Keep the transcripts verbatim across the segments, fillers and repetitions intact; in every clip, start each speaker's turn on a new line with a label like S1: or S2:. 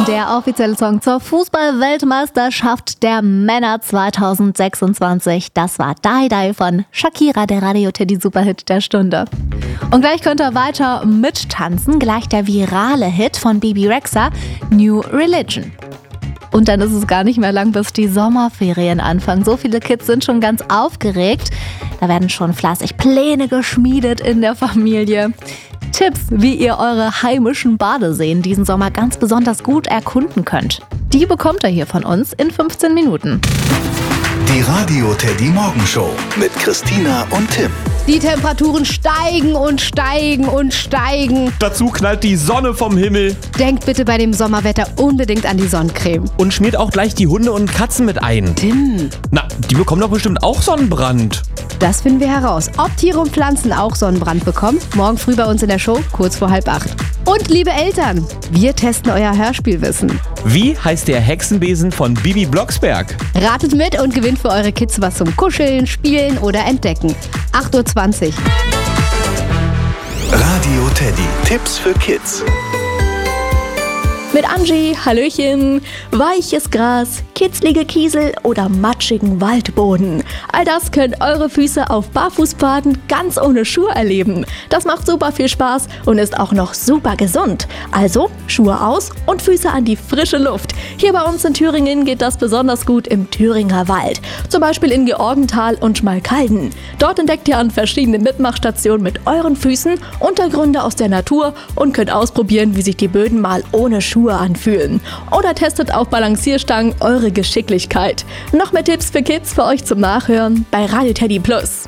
S1: Der offizielle Song zur Fußball-Weltmeisterschaft der Männer zwanzig sechsundzwanzig. Das war Die Die von Shakira, der Radio-Teddy-Superhit der Stunde. Und gleich könnt ihr weiter mittanzen. Gleich der virale Hit von Bebe Rexha, New Religion. Und dann ist es gar nicht mehr lang, bis die Sommerferien anfangen. So viele Kids sind schon ganz aufgeregt. Da werden schon fleißig Pläne geschmiedet in der Familie. Tipps, wie ihr eure heimischen Badeseen diesen Sommer ganz besonders gut erkunden könnt. Die bekommt ihr hier von uns in fünfzehn Minuten.
S2: Die Radio-Teddy-Morgenshow mit Christina und Tim.
S3: Die Temperaturen steigen und steigen und steigen.
S4: Dazu knallt die Sonne vom Himmel.
S3: Denkt bitte bei dem Sommerwetter unbedingt an die Sonnencreme.
S4: Und schmiert auch gleich die Hunde und Katzen mit ein.
S3: Tim.
S4: Na, die bekommen doch bestimmt auch Sonnenbrand.
S3: Das finden wir heraus. Ob Tiere und Pflanzen auch Sonnenbrand bekommen? Morgen früh bei uns in der Show, kurz vor halb acht. Und liebe Eltern, wir testen euer Hörspielwissen.
S4: Wie heißt der Hexenbesen von Bibi Blocksberg?
S3: Ratet mit und gewinnt für eure Kids was zum Kuscheln, Spielen oder Entdecken. acht Uhr zwanzig.
S2: Radio Teddy. Tipps für Kids.
S1: Mit Angie, Hallöchen, weiches Gras, kitzlige Kiesel oder matschigen Waldboden. All das können eure Füße auf Barfußbaden ganz ohne Schuhe erleben. Das macht super viel Spaß und ist auch noch super gesund. Also Schuhe aus und Füße an die frische Luft. Hier bei uns in Thüringen geht das besonders gut im Thüringer Wald. Zum Beispiel in Georgenthal und Schmalkalden. Dort entdeckt ihr an verschiedenen Mitmachstationen mit euren Füßen Untergründe aus der Natur und könnt ausprobieren, wie sich die Böden mal ohne Schuhe anfühlen. Oder testet auf Balancierstangen eure Geschicklichkeit. Noch mehr Tipps für Kids für euch zum Nachhören bei Radio Teddy Plus.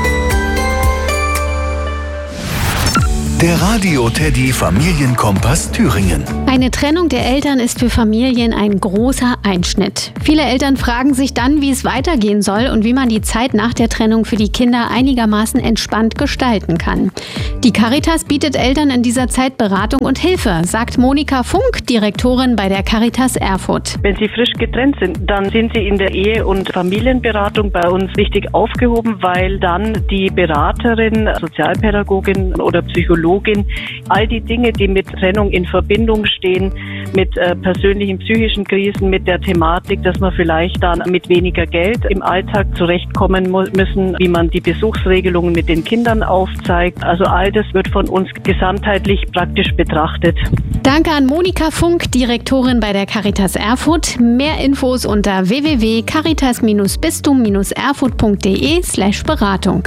S2: Der Radio Teddy Familienkompass Thüringen.
S5: Eine Trennung der Eltern ist für Familien ein großer Einschnitt. Viele Eltern fragen sich dann, wie es weitergehen soll und wie man die Zeit nach der Trennung für die Kinder einigermaßen entspannt gestalten kann. Die Caritas bietet Eltern in dieser Zeit Beratung und Hilfe, sagt Monika Funk, Direktorin bei der Caritas Erfurt.
S6: Wenn sie frisch getrennt sind, dann sind sie in der Ehe- und Familienberatung bei uns richtig aufgehoben, weil dann die Beraterin, Sozialpädagogin oder Psychologin all die Dinge, die mit Trennung in Verbindung stehen, mit äh, persönlichen psychischen Krisen, mit der Thematik, dass man vielleicht dann mit weniger Geld im Alltag zurechtkommen mu- müssen, wie man die Besuchsregelungen mit den Kindern aufzeigt. Also all das wird von uns gesamtheitlich praktisch betrachtet.
S5: Danke an Monika Funk, Direktorin bei der Caritas Erfurt. Mehr Infos unter w w w punkt caritas bistum erfurt punkt d e slash Beratung.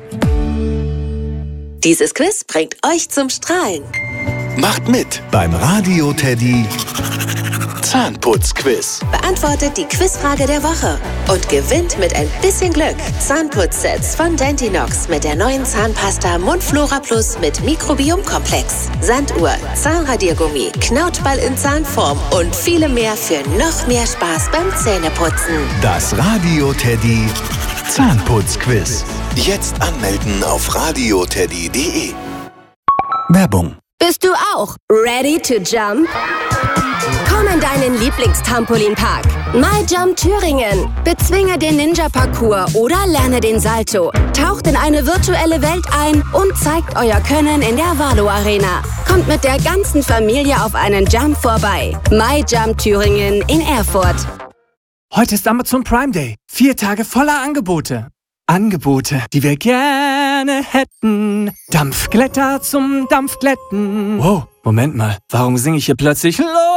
S7: Dieses Quiz bringt euch zum Strahlen.
S2: Macht mit beim Radio Teddy Zahnputzquiz.
S7: Beantwortet die Quizfrage der Woche und gewinnt mit ein bisschen Glück Zahnputzsets von Dentinox mit der neuen Zahnpasta Mundflora Plus mit Mikrobiomkomplex, Sanduhr, Zahnradiergummi, Knautball in Zahnform und viele mehr für noch mehr Spaß beim Zähneputzen.
S2: Das Radio Teddy Zahnputzquiz. Jetzt anmelden auf radio teddy punkt d e. Werbung.
S8: Bist du auch ready to jump? Komm in deinen Lieblingstrampolinpark. MyJump Thüringen. Bezwinge den Ninja-Parcours oder lerne den Salto. Taucht in eine virtuelle Welt ein und zeigt euer Können in der Valo Arena. Kommt mit der ganzen Familie auf einen Jump vorbei. MyJump Thüringen in Erfurt.
S9: Heute ist Amazon Prime Day. Vier Tage voller Angebote. Angebote, die wir gerne hätten. Dampfglätter zum Dampfglätten. Wow, Moment mal. Warum singe ich hier plötzlich los?